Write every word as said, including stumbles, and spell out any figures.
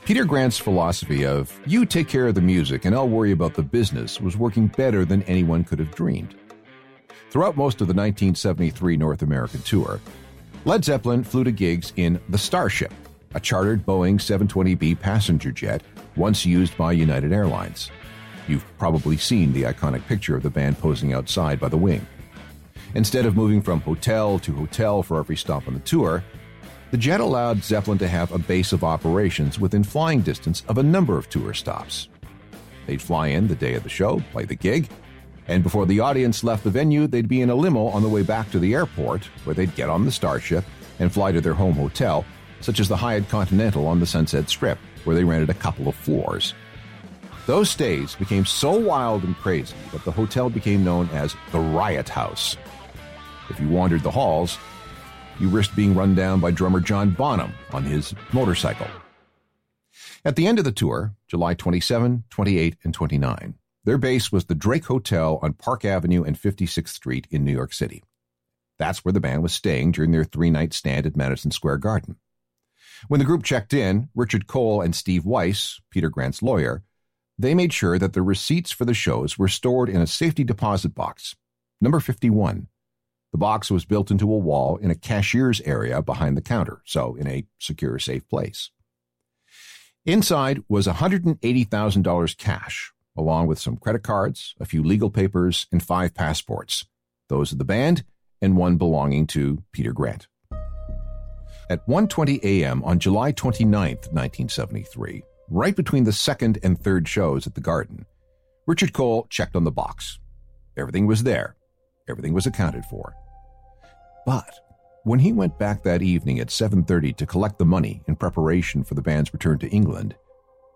Peter Grant's philosophy of, you take care of the music and I'll worry about the business, was working better than anyone could have dreamed. Throughout most of the nineteen seventy-three North American tour, Led Zeppelin flew to gigs in the Starship, a chartered Boeing seven twenty B passenger jet once used by United Airlines. You've probably seen the iconic picture of the band posing outside by the wing. Instead of moving from hotel to hotel for every stop on the tour, the jet allowed Zeppelin to have a base of operations within flying distance of a number of tour stops. They'd fly in the day of the show, play the gig, and before the audience left the venue, they'd be in a limo on the way back to the airport, where they'd get on the Starship and fly to their home hotel, such as the Hyatt Continental on the Sunset Strip, where they rented a couple of floors. Those stays became so wild and crazy that the hotel became known as the Riot House. If you wandered the halls, you risked being run down by drummer John Bonham on his motorcycle. At the end of the tour, July twenty-seventh, twenty-eighth, and twenty-ninth, their base was the Drake Hotel on Park Avenue and fifty-sixth Street in New York City. That's where the band was staying during their three-night stand at Madison Square Garden. When the group checked in, Richard Cole and Steve Weiss, Peter Grant's lawyer, they made sure that the receipts for the shows were stored in a safety deposit box, number fifty-one. The box was built into a wall in a cashier's area behind the counter, so in a secure, safe place. Inside was one hundred eighty thousand dollars cash, along with some credit cards, a few legal papers, and five passports, those of the band and one belonging to Peter Grant. At one twenty a.m. on July twenty-ninth, nineteen seventy-three, right between the second and third shows at the Garden, Richard Cole checked on the box. Everything was there. Everything was accounted for. But when he went back that evening at seven thirty to collect the money in preparation for the band's return to England,